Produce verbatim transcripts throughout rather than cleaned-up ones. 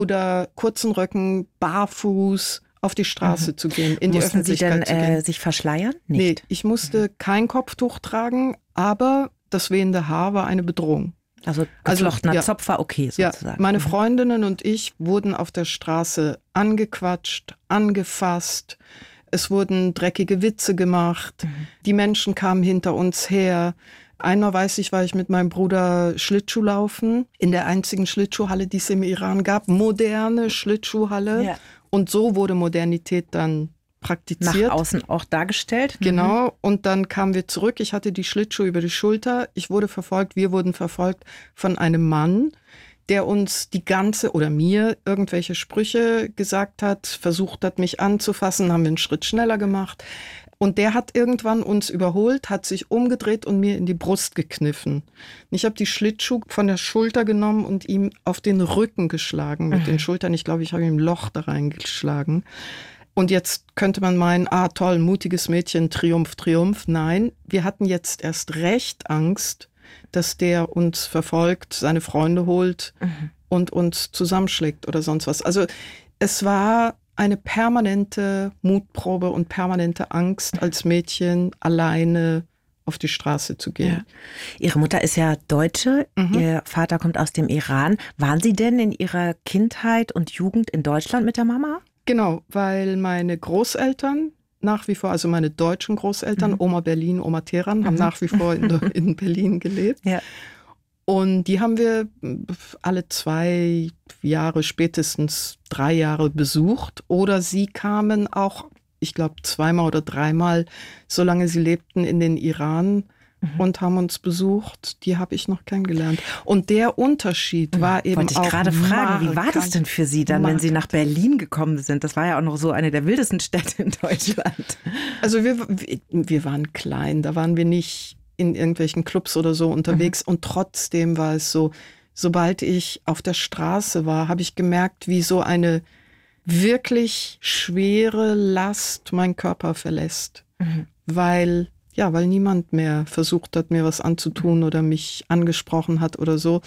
oder kurzen Röcken, barfuß auf die Straße mhm. zu gehen, in Mussten die Öffentlichkeit Sie denn, zu gehen. Äh, sich verschleiern? Nicht? Nee, ich musste mhm. kein Kopftuch tragen, aber das wehende Haar war eine Bedrohung. Also geflochtener also, ja, Zopf war okay sozusagen. Ja, meine Freundinnen und ich wurden auf der Straße angequatscht, angefasst. Es wurden dreckige Witze gemacht. Mhm. Die Menschen kamen hinter uns her. Einmal, weiß ich, war ich mit meinem Bruder Schlittschuhlaufen in der einzigen Schlittschuhhalle, die es im Iran gab. Moderne Schlittschuhhalle. Ja. Und so wurde Modernität dann praktiziert. Nach außen auch dargestellt. Genau. Mhm. Und dann kamen wir zurück. Ich hatte die Schlittschuhe über die Schulter. Ich wurde verfolgt. Wir wurden verfolgt von einem Mann, der uns die ganze oder mir irgendwelche Sprüche gesagt hat, versucht hat, mich anzufassen, haben wir einen Schritt schneller gemacht. Und der hat irgendwann uns überholt, hat sich umgedreht und mir in die Brust gekniffen. Ich habe die Schlittschuhe von der Schulter genommen und ihm auf den Rücken geschlagen mit mhm. den Schultern. Ich glaube, ich habe ihm ein Loch da reingeschlagen. Und jetzt könnte man meinen, ah toll, mutiges Mädchen, Triumph, Triumph. Nein, wir hatten jetzt erst recht Angst, dass der uns verfolgt, seine Freunde holt mhm. und uns zusammenschlägt oder sonst was. Also es war eine permanente Mutprobe und permanente Angst, als Mädchen alleine auf die Straße zu gehen. Ja. Ihre Mutter ist ja Deutsche, mhm. Ihr Vater kommt aus dem Iran. Waren Sie denn in Ihrer Kindheit und Jugend in Deutschland mit der Mama? Genau, weil meine Großeltern nach wie vor, also meine deutschen Großeltern, mhm. Oma Berlin, Oma Teheran, haben mhm. nach wie vor in, in Berlin gelebt. Ja. Und die haben wir alle zwei Jahre, spätestens drei Jahre besucht. Oder sie kamen auch, ich glaube, zweimal oder dreimal, solange sie lebten, in den Iran mhm. und haben uns besucht. Die habe ich noch kennengelernt. Und der Unterschied mhm. war eben Wollte ich auch gerade fragen, wie war das denn für Sie dann, wenn Sie nach Berlin gekommen sind? Das war ja auch noch so eine der wildesten Städte in Deutschland. Also wir, wir waren klein, da waren wir nicht in irgendwelchen Clubs oder so unterwegs. Mhm. Und trotzdem war es so, sobald ich auf der Straße war, habe ich gemerkt, wie so eine wirklich schwere Last meinen Körper verlässt. Mhm. Weil, ja, weil niemand mehr versucht hat, mir was anzutun oder mich angesprochen hat oder so.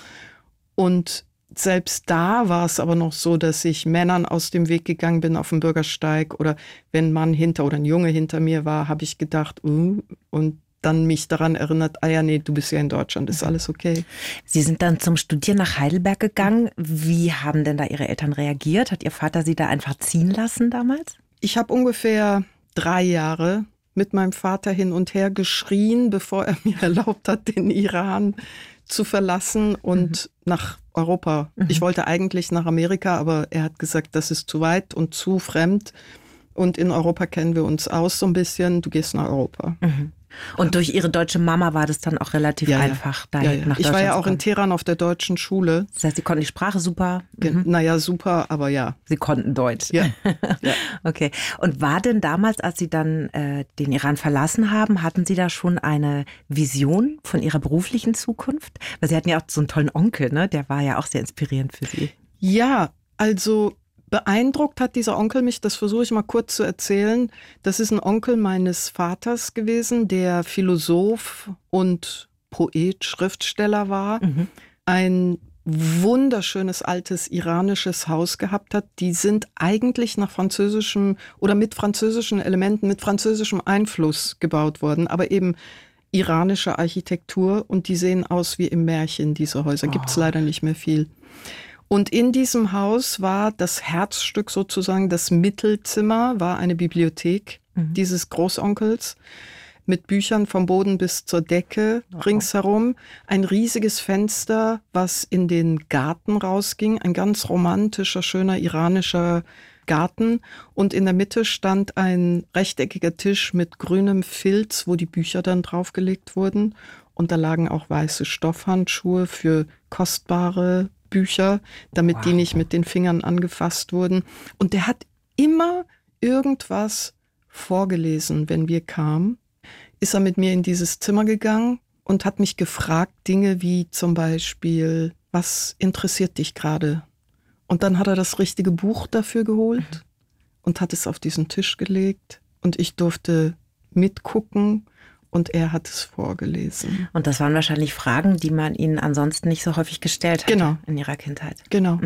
Und selbst da war es aber noch so, dass ich Männern aus dem Weg gegangen bin auf dem Bürgersteig, oder wenn ein Mann hinter oder ein Junge hinter mir war, habe ich gedacht, uh, und dann mich daran erinnert, ah ja, nee, du bist ja in Deutschland, ist alles okay. Sie sind dann zum Studieren nach Heidelberg gegangen. Wie haben denn da Ihre Eltern reagiert? Hat Ihr Vater Sie da einfach ziehen lassen damals? Ich habe ungefähr drei Jahre mit meinem Vater hin und her geschrien, bevor er mir erlaubt hat, den Iran zu verlassen und mhm. nach Europa. Mhm. Ich wollte eigentlich nach Amerika, aber er hat gesagt, das ist zu weit und zu fremd. Und in Europa kennen wir uns aus so ein bisschen. Du gehst nach Europa. Mhm. Und durch Ihre deutsche Mama war das dann auch relativ ja, einfach, ja. da ja, ja. nach Ich war ja auch in Teheran auf der deutschen Schule. Das heißt, Sie konnten die Sprache super? Mhm. Naja, super, aber ja. Sie konnten Deutsch? Ja. ja. Okay. Und war denn damals, als Sie dann äh, den Iran verlassen haben, hatten Sie da schon eine Vision von Ihrer beruflichen Zukunft? Weil Sie hatten ja auch so einen tollen Onkel, ne? Der war ja auch sehr inspirierend für Sie. Ja, also beeindruckt hat dieser Onkel mich, das versuche ich mal kurz zu erzählen. Das ist ein Onkel meines Vaters gewesen, der Philosoph und Poet, Schriftsteller war. Mhm. Ein wunderschönes altes iranisches Haus gehabt hat. Die sind eigentlich nach französischem oder mit französischen Elementen, mit französischem Einfluss gebaut worden, aber eben iranische Architektur, und die sehen aus wie im Märchen, diese Häuser. Gibt es leider nicht mehr viel. Und in diesem Haus war das Herzstück sozusagen, das Mittelzimmer, war eine Bibliothek mhm. dieses Großonkels mit Büchern vom Boden bis zur Decke oh. ringsherum. Ein riesiges Fenster, was in den Garten rausging, ein ganz romantischer, schöner iranischer Garten. Und in der Mitte stand ein rechteckiger Tisch mit grünem Filz, wo die Bücher dann draufgelegt wurden. Und da lagen auch weiße Stoffhandschuhe für kostbare Bücher, damit wow. die nicht mit den Fingern angefasst wurden. Und der hat immer irgendwas vorgelesen, wenn wir kamen. Ist er mit mir in dieses Zimmer gegangen und hat mich gefragt, Dinge wie zum Beispiel, was interessiert dich gerade? Und dann hat er das richtige Buch dafür geholt mhm. und hat es auf diesen Tisch gelegt. Und ich durfte mitgucken. Und er hat es vorgelesen. Und das waren wahrscheinlich Fragen, die man Ihnen ansonsten nicht so häufig gestellt hat genau. in Ihrer Kindheit. Genau. Mhm.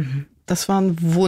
Das war ein